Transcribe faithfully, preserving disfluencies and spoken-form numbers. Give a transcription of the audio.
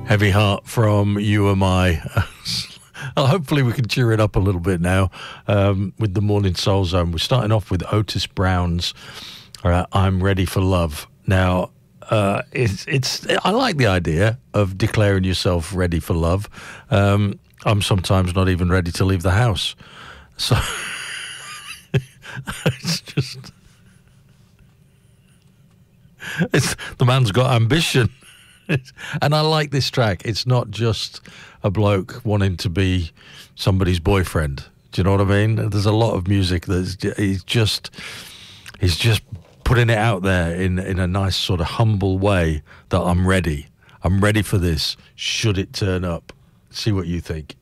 Heavy Heart from You Am I. Well, hopefully we can cheer it up a little bit now um, with the Morning Soul Zone. We're starting off with Otis Brown's uh, I'm Ready for Love. Now, uh, it's, it's I like the idea of declaring yourself ready for love. Um, I'm sometimes not even ready to leave the house. So it's just... It's, the man's got ambition. And I like this track. It's not just a bloke wanting to be somebody's boyfriend. Do you know what I mean? There's a lot of music that's he's just he's just putting it out there in in a nice sort of humble way that I'm ready. I'm ready for this. Should it turn up? See what you think.